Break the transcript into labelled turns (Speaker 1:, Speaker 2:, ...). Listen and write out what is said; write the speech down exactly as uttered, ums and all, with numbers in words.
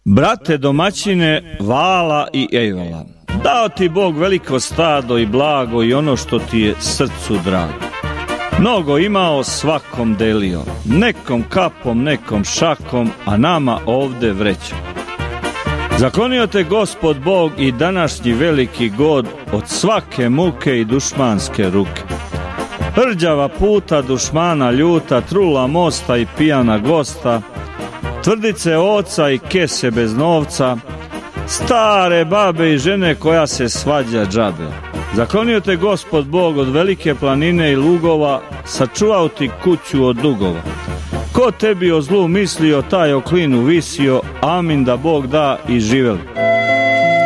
Speaker 1: Brate domaćine Vala i Ejvala, dao ti Bog veliko stado i blago i ono što ti je srcu drago. Mnogo imao, svakom delio, nekom kapom, nekom šakom, a nama ovde vrećom. Zaklonio te Gospod Bog i današnji veliki god od svake muke i dušmanske ruke. Rđava puta, dušmana ljuta, trula mosta i pijana gosta, tvrdice oca i kese bez novca, stare babe i žene koja se svađa džabe. Zaklonio te Gospod Bog od velike planine i lugova, sačuvao ti kuću od dugova. Ko tebi o zlu mislio, taj o klinu visio, amin da Bog da i živeli.